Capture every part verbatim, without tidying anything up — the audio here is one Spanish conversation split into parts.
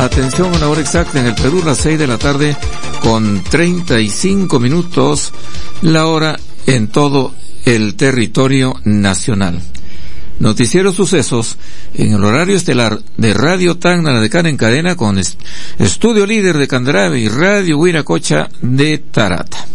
Atención, a la hora exacta en el Perú, las seis de la tarde con treinta y cinco minutos, la hora en todo el territorio nacional. Noticiero Sucesos en el horario estelar de Radio Tacna, la decana en cadena, con est- Estudio Líder de Candarave y Radio Huiracocha de Tarata.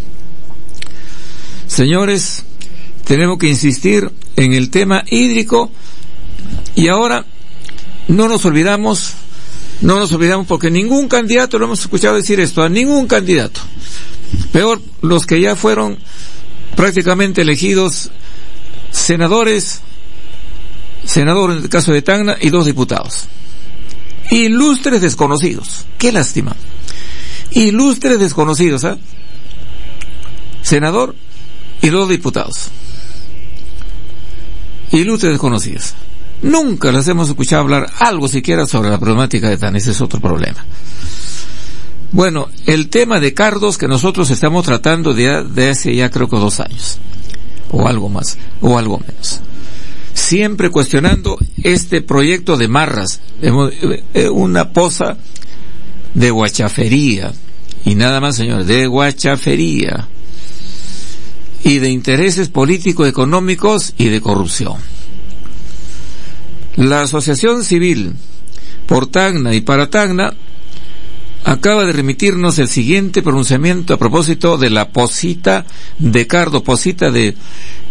Señores, tenemos que insistir en el tema hídrico y ahora no nos olvidamos, no nos olvidamos porque ningún candidato, lo hemos escuchado decir esto, a ningún candidato, peor los que ya fueron prácticamente elegidos senadores, senador en el caso de Tacna y dos diputados. Ilustres desconocidos, qué lástima. Ilustres desconocidos, ¿ah? ¿eh? Senador y dos diputados. Ilustres desconocidos. Nunca les hemos escuchado hablar algo siquiera sobre la problemática de Tacna, ese es otro problema. Bueno, el tema de cardos que nosotros estamos tratando de, de hace ya creo que dos años, o algo más, o algo menos. Siempre cuestionando este proyecto de Marras, una poza de guachafería, y nada más, señores, de guachafería, y de intereses políticos, económicos y de corrupción. La Asociación Civil por Tacna y para Tacna acaba de remitirnos el siguiente pronunciamiento a propósito de la posita de cardo, posita de